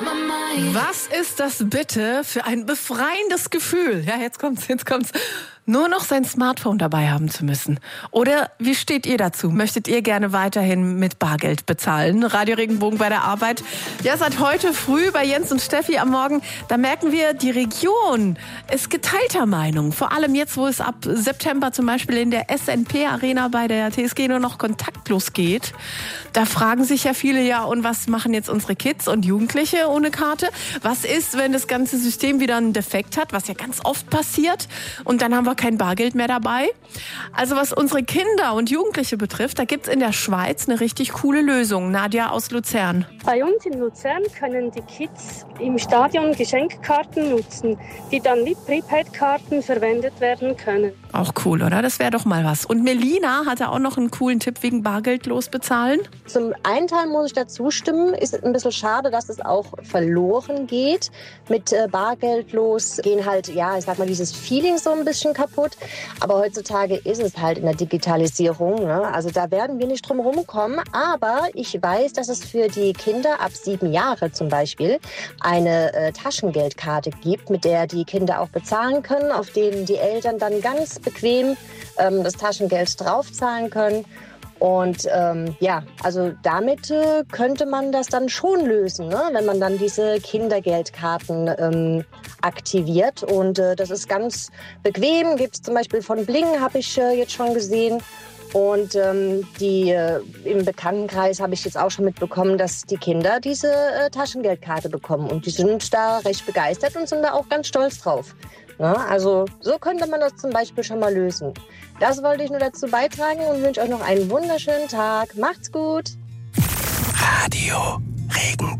Was ist das bitte für ein befreiendes Gefühl? Ja, jetzt kommt's. Nur noch sein Smartphone dabei haben zu müssen. Oder wie steht ihr dazu? Möchtet ihr gerne weiterhin mit Bargeld bezahlen? Radio Regenbogen bei der Arbeit. Ja, seit heute früh bei Jens und Steffi am Morgen, da merken wir, die Region ist geteilter Meinung. Vor allem jetzt, wo es ab September zum Beispiel in der SNP Arena bei der TSG nur noch kontaktlos geht. Da fragen sich ja viele, ja, und was machen jetzt unsere Kids und Jugendliche ohne Karte? Was ist, wenn das ganze System wieder einen Defekt hat, was ja ganz oft passiert? Und dann haben wir kein Bargeld mehr dabei. Also was unsere Kinder und Jugendliche betrifft, da gibt's in der Schweiz eine richtig coole Lösung. Nadja aus Luzern. Bei uns in Luzern können die Kids im Stadion Geschenkkarten nutzen, die dann wie Prepaid-Karten verwendet werden können. Auch cool, oder? Das wäre doch mal was. Und Melina hatte auch noch einen coolen Tipp wegen bargeldlos bezahlen. Zum einen Teil muss ich dazu stimmen, ist ein bisschen schade, dass es auch verloren geht. Mit bargeldlos gehen halt, ja, ich sag mal, dieses Feeling so ein bisschen kaputt. Aber heutzutage ist es halt in der Digitalisierung, ne? Also da werden wir nicht drum rumkommen. Aber ich weiß, dass es für die Kinder ab 7 Jahre zum Beispiel eine Taschengeldkarte gibt, mit der die Kinder auch bezahlen können, auf denen die Eltern dann ganz bequem das Taschengeld draufzahlen können. Und ja, also damit könnte man das dann schon lösen, ne? Wenn man dann diese Kindergeldkarten aktiviert. Und das ist ganz bequem. Gibt es zum Beispiel von Bling, habe ich jetzt schon gesehen. Und im Bekanntenkreis habe ich jetzt auch schon mitbekommen, dass die Kinder diese Taschengeldkarte bekommen. Und die sind da recht begeistert und sind da auch ganz stolz drauf. Ne? Also so könnte man das zum Beispiel schon mal lösen. Das wollte ich nur dazu beitragen und wünsche euch noch einen wunderschönen Tag. Macht's gut! Radio Regenbogen.